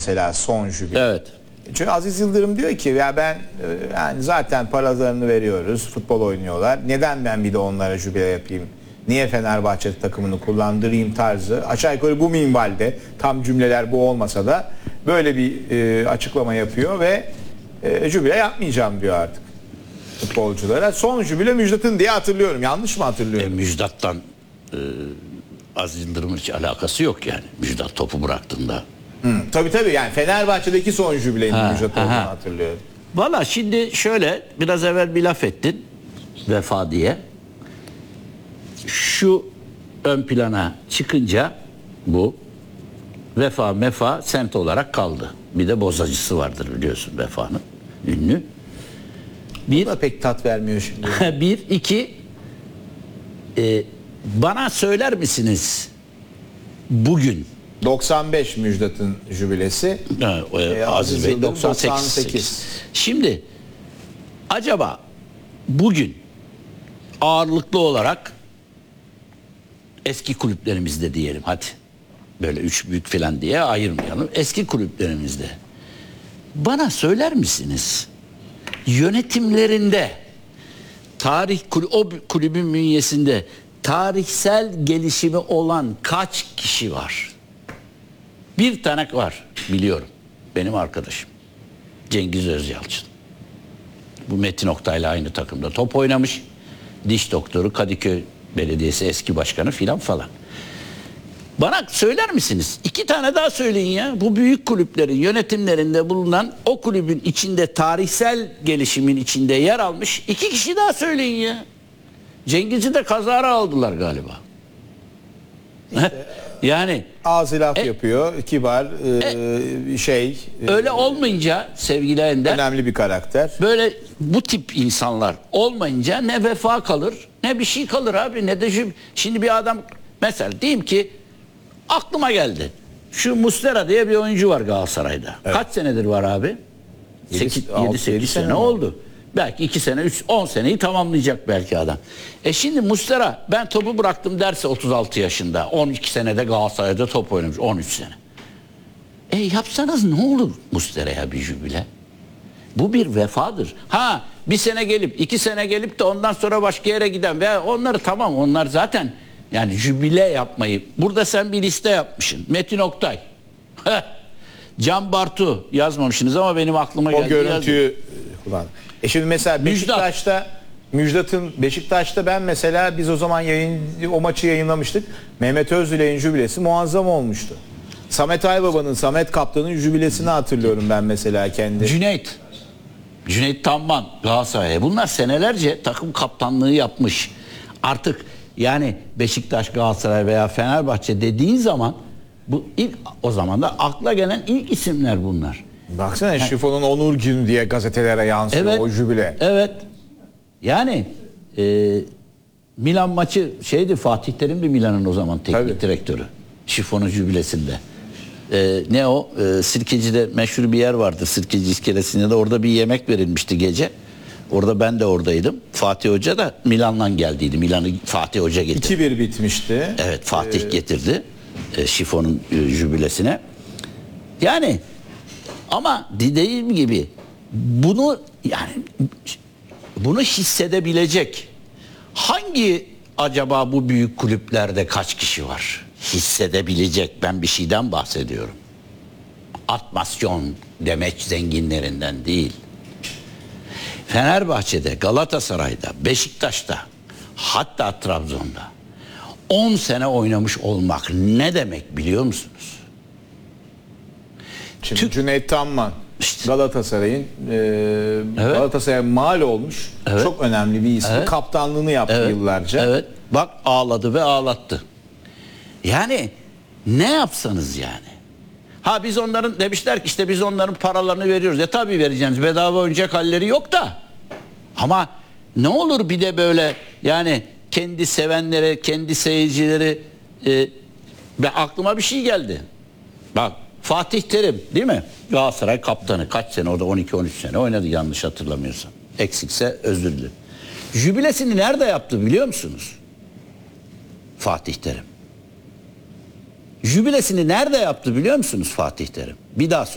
mesela son jübile. Evet. Çünkü Aziz Yıldırım diyor ki ya ben yani zaten paralarını veriyoruz, futbol oynuyorlar. Neden ben bir de onlara jübile yapayım? Niye Fenerbahçe takımını kullandırayım tarzı. Aşağı yukarı bu minvalde, tam cümleler bu olmasa da böyle bir açıklama yapıyor ve jübile yapmayacağım diyor artık futbolculara. Son jübile Müjdat'ın diye hatırlıyorum. Yanlış mı hatırlıyorum? Müjdat'tan Aziz Yıldırım'ın hiç alakası yok yani. Müjdat topu bıraktığında. Tabii yani Fenerbahçe'deki son jübilenin Müjdat olduğunu hatırlıyorum. Valla şimdi şöyle, biraz evvel bir laf ettin vefa diye. Şu ön plana çıkınca bu vefa mefa semt olarak kaldı. Bir de bozacısı vardır biliyorsun vefanın, ünlü. Bu da pek tat vermiyor şimdi. Bir, iki, bana söyler misiniz bugün 95 Müjdat'ın jübilesi. Aziz Bey 98. Şimdi acaba bugün ağırlıklı olarak eski kulüplerimizde diyelim, hadi böyle üç büyük falan diye ayırmayalım, eski kulüplerimizde bana söyler misiniz yönetimlerinde o kulübün bünyesinde tarihsel gelişimi olan kaç kişi var? Bir tane var biliyorum, benim arkadaşım Cengiz Özyalçın. Bu Metin Oktay'la aynı takımda top oynamış, diş doktoru, Kadıköy Belediyesi eski başkanı falan. Bana söyler misiniz? 2 tane daha söyleyin ya. Bu büyük kulüplerin yönetimlerinde bulunan, o kulübün içinde tarihsel gelişimin içinde yer almış 2 kişi daha söyleyin ya. Cengiz'i de kazara aldılar galiba. Yani ağzı laf yapıyor, kibar, öyle olmayınca sevgili Ender, önemli bir karakter. Böyle bu tip insanlar olmayınca ne vefa kalır, ne bir şey kalır abi, ne de şimdi bir adam mesela diyeyim ki aklıma geldi. Şu Muslera diye bir oyuncu var Galatasaray'da. Evet. Kaç senedir var abi? 7-8 sene oldu. Belki 2 sene, 10 seneyi tamamlayacak belki adam. Şimdi Muslera ben topu bıraktım derse 36 yaşında. 12 senede Galatasaray'da top oynamış. 13 sene. Yapsanız ne olur Muslera'ya bir jübile? Bu bir vefadır. Bir sene gelip 2 sene gelip de ondan sonra başka yere giden veya onları tamam, onlar zaten yani jübile yapmayı. Burada sen bir liste yapmışsın. Metin Oktay. Can Bartu yazmamışsınız ama benim aklıma geldi. O görüntüyü kullan. Şimdi mesela Beşiktaş'ta ben mesela biz o zaman o maçı yayınlamıştık. Mehmet Özdilek'in jübilesi muazzam olmuştu. Samet Aybaba'nın, Samet Kaptan'ın jübilesini hatırlıyorum ben mesela kendi. Cüneyt Tamman Galatasaray'a. Bunlar senelerce takım kaptanlığı yapmış. Artık yani Beşiktaş, Galatasaray veya Fenerbahçe dediğin zaman o zaman da akla gelen ilk isimler bunlar. Baksana Şifon'un onur günü diye gazetelere yansıyor o jübile. Evet. Yani Milan maçı Fatih Terim'di Milan'ın o zaman teknik direktörü. Şifon'un jübilesinde. Sirkeci'de meşhur bir yer vardı. Sirkeci iskelesinde de, orada bir yemek verilmişti gece. Orada ben de oradaydım. Fatih Hoca da Milan'dan geldiydi. Milan'ı Fatih Hoca getirdi. 2-1 bitmişti. Evet, Fatih getirdi Şifon'un jübilesine. Yani ama dediğim gibi bunu hissedebilecek hangi acaba bu büyük kulüplerde kaç kişi var? Hissedebilecek, ben bir şeyden bahsediyorum. Atmasyon demeç zenginlerinden değil. Fenerbahçe'de, Galatasaray'da, Beşiktaş'ta, hatta Trabzon'da 10 sene oynamış olmak ne demek biliyor musunuz? Şimdi Cüneyt Tamman Galatasaray'ın Galatasaray'a mal olmuş çok önemli bir isim. Kaptanlığını yaptı yıllarca. Evet. Bak ağladı ve ağlattı. Yani ne yapsanız yani. Biz onların demişler ki işte biz onların paralarını veriyoruz. Tabii vereceğiniz, bedava oynayacak halleri yok da. Ama ne olur bir de böyle yani kendi sevenlere, kendi seyircileri aklıma bir şey geldi. Bak Fatih Terim değil mi? Galatasaray kaptanı. Kaç sene orada? 12-13 sene oynadı yanlış hatırlamıyorsam. Eksikse özür dilerim. Jübilesini nerede yaptı biliyor musunuz? Fatih Terim. Jübilesini nerede yaptı biliyor musunuz Fatih Terim? Bir daha